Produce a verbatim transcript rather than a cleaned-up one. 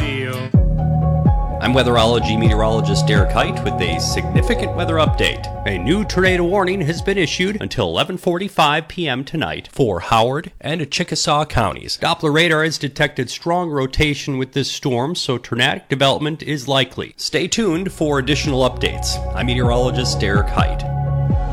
deal. I'm weatherology meteorologist Derek Height with a significant weather update. A new tornado warning has been issued until eleven forty-five p.m. tonight for Howard and Chickasaw counties. Doppler radar has detected strong rotation with this storm, so tornadic development is likely. Stay tuned for additional updates. I'm meteorologist Derek Height.